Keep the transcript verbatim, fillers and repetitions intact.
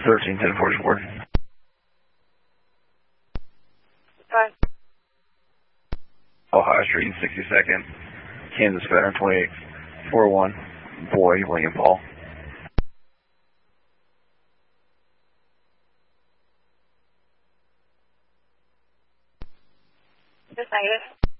thirteen ten forty-four. Bye. Ohio Street, sixty-second. Kansas Veteran twenty-eight forty-one. Boy, William Paul. Just negative.